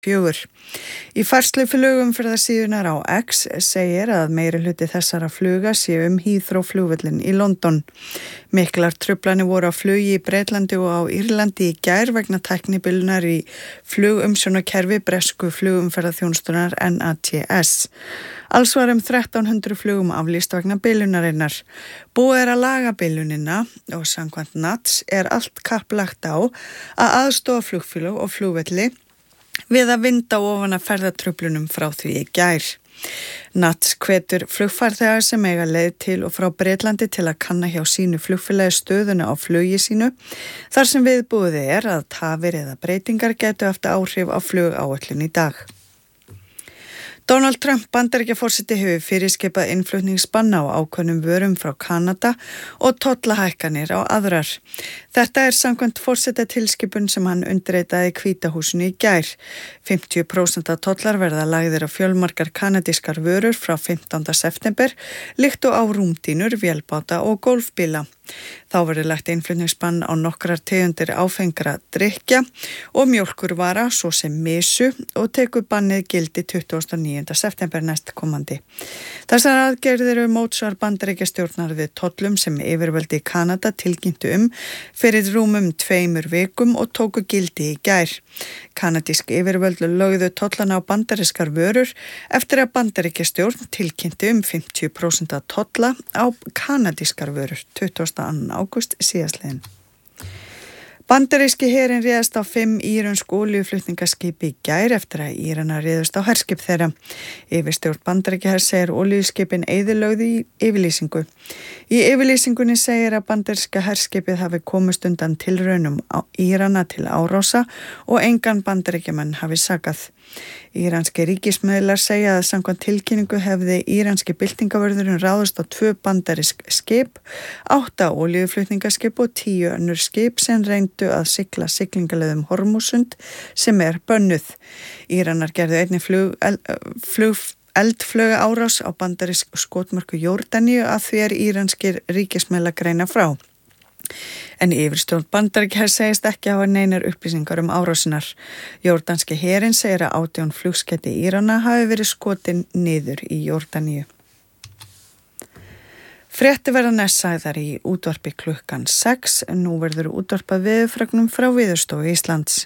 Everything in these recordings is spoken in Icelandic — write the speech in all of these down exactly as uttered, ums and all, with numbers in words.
fjögur. Í færslu flugumferðarsíðunnar á X segir að meiri hluti þessara fluga sé um Heathrow flugvöllinn í London. Miklar truflanir voru á flugi í Bretlandi og á Írlandi í gær vegna tæknibilunar í flugumsjónarkerfi bresku flugumferðarþjónustunnar N A T S. Alls var um þrettán hundruð flugum aflýst vegna bilunarinnar. Búið er að laga bilunina og samkvæmt N A T S er allt kapp lagt á að aðstoða flugfélög og flugvelli við að vinda ofan að ferðatruflunum frá því í gær. N A T S hvetur flugfarþega sem eiga leið til og frá Bretlandi til að kanna hjá sínu flugfélagi stöðuna á flugi sínu, þar sem viðbúið er að tafir eða breytingar gætu haft áhrif á flugáætlun í dag. Donald Trump Bandaríkjaforseti hefur fyrirskipað innflutningsbann á ákveðnum vörum frá Kanada og tollahækkanir á aðrar. Þetta er samkvæmt forsetatilskipun sem hann undirritaði í Hvíta húsinu í gær. fimmtíu prósent af tollar verða lagðir á fjölmargar kanadískar vörur frá fimmtánda september, líkt og á rúmdýnur, vélbáta og golfbíla. Þá verður lagt innflutningsbann á nokkrar tegundir áfengra drykkja og mjólkurvara svo sem mysu og tekur bannið gildi tuttugasta og níunda september næstkomandi. Þessar aðgerðir eru mótsvar Bandaríkjastjórnar við tollum sem yfirvöldi í Kanada tilkynntu um fyrir rúmum tveimur vikum og tóku gildi í gær. Kanadísk yfirvöld lögðu tollana á bandarískar vörur eftir að Bandaríkjastjórn tilkynnti um fimmtíu prósent af tolla á kanadískar vörur tuttugasta og annan ágúst síðastliðinn. Bandaríski herinn réðst á fimm írönsk olíuflutningaskip í gær eftir að Íranar réðust á herskip þeirra. Yfirstjórn Bandaríkjahers segir olíuskipin eyðilögðu í yfirlýsingu. Í yfirlýsingunni segir að bandaríska herskipið hafi komist undan tilraunum á Írana til árása og engan bandaríkjamenn hafi sakað. Íranski ríkismiðlar segja að samkvæmt tilkynningu hefði íranski byltingavörðurinn ráðist á tvö bandarísk skip, átta olíuflutningaskip og tíu önnur skip sem reyndu að sigla siglingaleiðum Hormúsund sem er bönnuð. Íranar gerðu einnig flug, flug, eldflöga árás á bandarísk skotmörku Jórdaníu að því er íranskir ríkismiðlar greina frá. En yfirstjórn Bandaríkjahers segist ekki hafa neinar upplýsingar um árásinar. Jórdanski herinn segir að átján flugskeyti Írana hafi verið skotin niður í Jórdaníu. Fréttir verða næst sagðar í útvarpi klukkan sex, en nú verður útvarpað veðurfregnum frá Veðurstofu Íslands.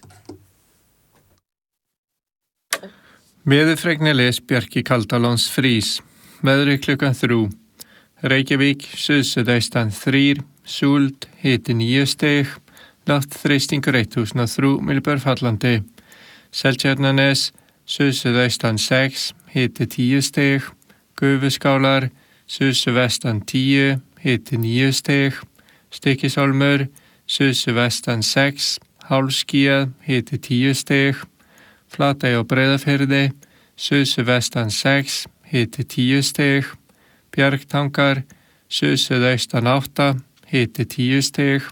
Veðurfregni les Bjarki Kaldalóns Frís. Veðri klukkan þrjú. Reykjavík, suðsuðaustan þrír, súld, hiti níu stig, loftþrýstingur þúsund og þrjú millimetrar fallandi. Seltjarnarnes, suðsuðaustan sex, hiti tíu stig, Gufuskálar, suðsuðvestan tíu, hiti níu stig, Stykkishólmur, suðsuðvestan sex, hálfskýjað, hiti tíu stig, Flatey og Breiðafirði, suðsuðvestan sex, hiti tíu stig, Bjargtangar, suðsuðaustan átta, hiti tíu stig,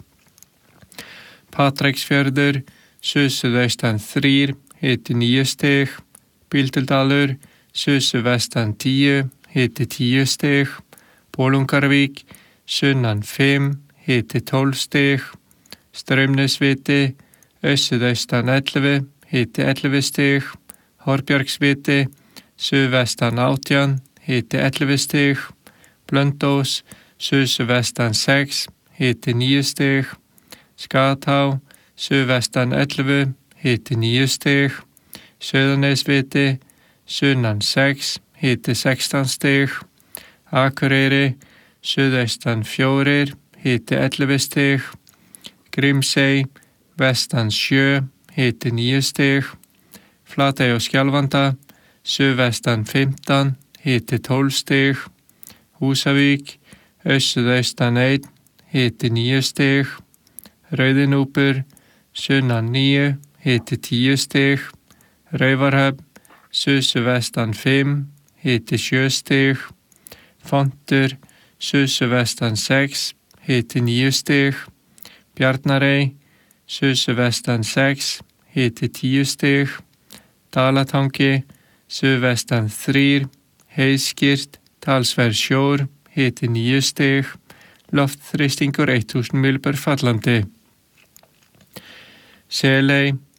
Patreksfjörður, suðsuðaustan þrír, hiti níu stig, Bíldudalur, suðsuðvestan tíu, hiti tíu stig, Bolungarvík, sunnan fimm, hiti tólf stig, Straumnesviti, aussuðaustan ellefu, hiti ellefu stig, Horbjargsviti, suðvestan átján, hiti ellefu stig, Blöndós, suðsuðvestan sex, hiti níu stig, Skatá, suðvestan ellefu, hiti níu stig, Sauðanesviti, sunnan sex, hiti sextán stig, Akureyri, suðaustan fjórir, hiti ellefu stig, Grímsey, vestan sjö, hiti níu stig, Flatey og Skjálfanda, suðvestan fimmtán, hiti tólf stig, Húsavík, aussuðaustan einn, hiti níu stig, Rauðinúpur, sunnan níu, hiti tíu stig, Raufarhöfn, suðsuðvestan fimm, hiti sjö stig, Fontur, suðsuðvestan sex, hiti níu stig, Bjarnarey, suðsuðvestan sex, hiti tíu stig, Dalatangi, suðvestan þrír, heiðskýrt, talsverð sjór, hiti níu stig, loftþrýstingur þúsund millimetrar fallandi. Seley,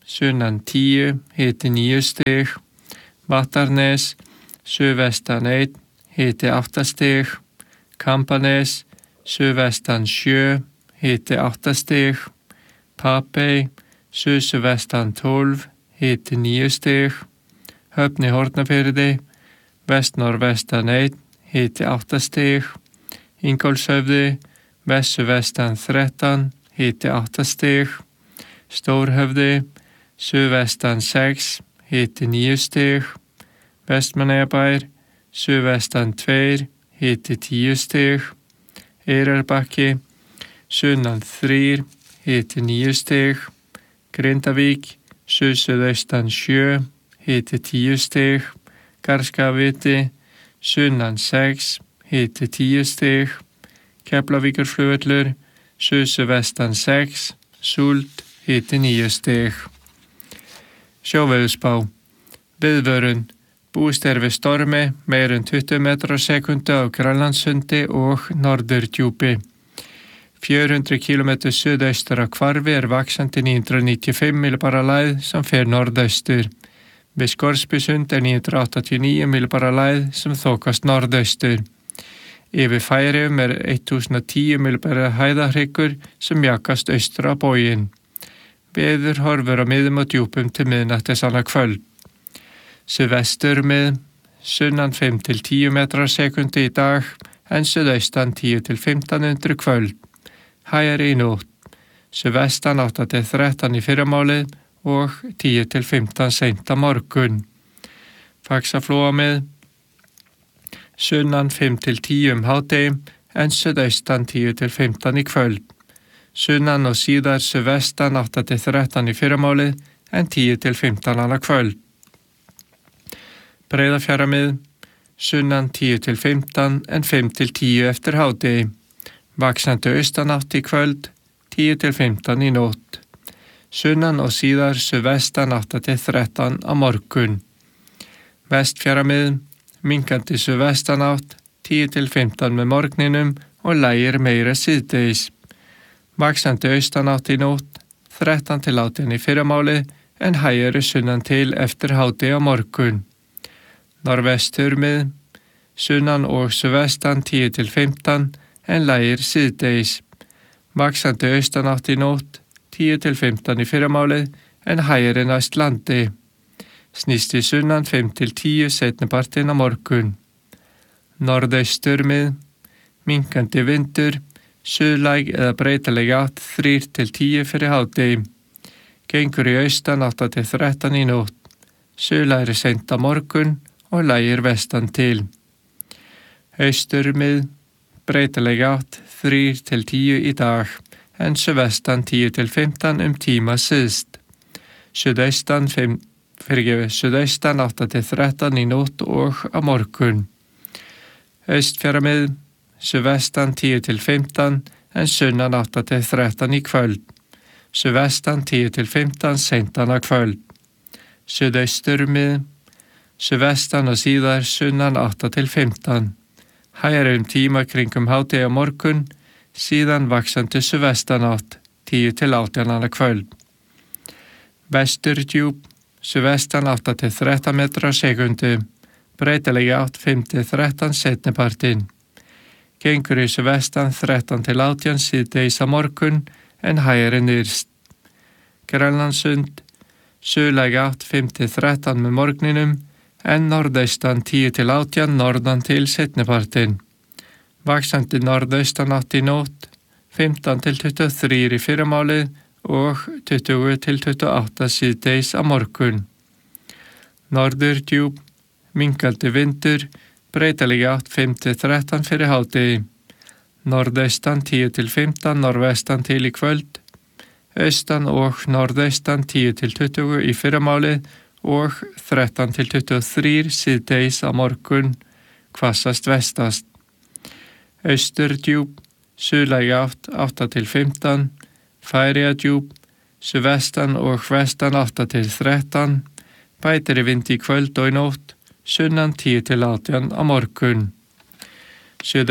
sunnan tíu, hiti níu stig. Vattarnes, suðvestan einn, hiti átta stig. Kambanes, suðvestan sjö, hiti átta stig. Papey, suðvestan tólf, hiti níu stig. Höfn í Hornafirði, vest-norðvestan einn, hiti átta stig. Ingólfshöfði, vestur-vestan þrettán, hiti átta stig. Stórhöfði, suðvestan sex, hiti níu stig. Vestmannaeyjabær, suðvestan tveir, hiti tíu stig. Eyrarbakki, sunnan þrír, hiti níu stig. Grindavík, suð-suðaustan sjö, hiti tíu stig. Garðskagaviti, sunnan sex, hiti tíu stig. Keflavíkurflugvöllur, suð-suðvestan sex, súld, hiti níu stig. Sjóveðurspá. Viðvörun. Búist er við stormi, meir en tuttugu metrar á sekundu á Grænlandssundi og Norðurdjúpi. fjögur hundruð kílómetra suðaustur af hvarfi er vaxandi níu hundruð níutíu og fimm millibara lægð sem fer norðaustur. Við Skorpiðsund er níu hundruð áttatíu og níu millibara lægð sem þokast norðaustur. Yfir Færeyjum er þúsund og tíu millibara hæðahryggur sem jakast austur á bóginn. Veður horfur á miðum og djúpum til miðnættis annað kvöld. Suðvestur mið, sunnan fimm til tíu metrar á sekundu í dag, en suðaustan tíu til fimmtán undir kvöld. Hægari í nótt. Suðvestan átta til þrettán í fyrramálið og tíu til fimmtán seint á morgun. Faxaflóamið, sunnan fimm til tíu um hádegi, en suðaustan tíu til fimmtán í kvöld. Sunnan og síðar suðvestan átta til þrettán í fyrramálið, en tíu til fimmtán annað kvöld. Breiðafjarðarmið, sunnan tíu til fimmtán, en fimm til tíu eftir hádegi. Vaxandi austanátt í kvöld, tíu til fimmtán í nótt. Sunnan og síðar suðvestan átta til þrettán á morgun. Vestfjarðarmið, minnkandi suðvestanátt, tíu til fimmtán með morgninum og lægir meira síðdegis. Vaxandi austanátt í nótt, þrettán til átján í fyrramálið, en hægari sunnan til eftir hádegi á morgun. Norðvesturmið, sunnan og suðvestan tíu til fimmtán, en lægir síðdegis. Vaxandi austanátt í nótt, tíu til fimmtán í fyrramálið, en hægari næst landi. Snýst í sunnan fimm til tíu seinnipartinn á morgun. Norðausturmið, minnkandi vindur, suðlæg eða breytileg átt þrír til tíu fyrir hádegi. Gengur í austan átta til þrettán í nótt. Suðlægri seint á morgun og lægir vestan til. Austurmið, breytileg átt þrír til tíu í dag, en suðvestan tíu til fimmtán um tíma syðst. Suðaustan fimm Fyrirgefi, suðaustan átta til þrettán í nótt og á morgun. Austfjarðarmið, suðvestan tíu til fimmtán, en sunnan átta til þrettán í kvöld. Suðvestan tíu til fimmtán seintan á kvöld. Suðausturmið, suðvestan og síðar sunnan átta til fimmtán. Hægari um tíma kringum hádegi á morgun, síðan vaxandi suðvestanátt, tíu til átján annað kvöld. Vesturdjúp, suðvestan átta til þrettán metra á sekundu, breytileg átt fimm til þrettán seinnipartinn. Gengur í suðvestan þrettán til átján síðdegis á morgun, en hægari nyrst. Grænlandssund, suðlæg átt fimm til þrettán með morgninum, en norðaustan tíu til átján norðan til seinnipartinn. Vaxandi norðaustan átt í nótt, fimmtán til tuttugu og þrír í fyrramálið, og tuttugu til tuttugu og átta síðdegis á morgun. Norðurdjúp, minnkandi vindur, breytileg átt fimm til þrettán fyrir hádegi. Norðaustan tíu til fimmtán, norðvestan til í kvöld. Austan og norðaustan tíu til tuttugu í fyrramálið og þrettán til tuttugu og þrír síðdegis á morgun, hvassast vestast. Austurdjúp, suðlæg átt átta til fimmtán, Færeyjadjúp, suðvestan og vestan átta til þrettán, bætir í vindi í kvöld og í nótt, sunnan tíu til átján á morgun.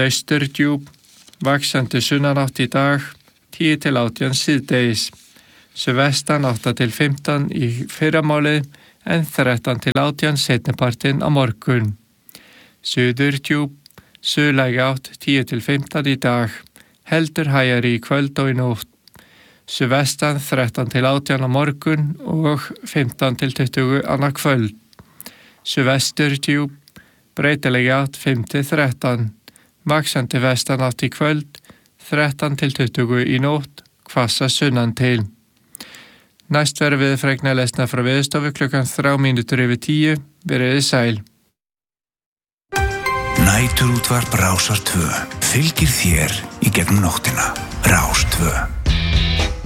Suðausturdjúp, vaxandi sunnanátt í dag, tíu til átján síðdegis. Suðvestan átta til fimmtán í fyrramálið en þrettán til átján seinnipartinn á morgun. Suður djúp, suðlæg átt tíu til fimmtán í dag, heldur hægari í kvöld og í nótt. Suðvestan þrettán til átján á morgun og fimmtán til tuttugu annað kvöld. Suðvestur djúp, breytileg átt fimm til þrettán, vaxandi vestan átt í kvöld, þrettán til tuttugu í nótt, hvassa sunnan til. Næst verður við fregna lesna frá Veðurstofu klukkan þrjár mínútur yfir tíu, veriði sæl. Næturútvarp Rásar tvö fylgir þér í gegnum nóttina. Rás tvö.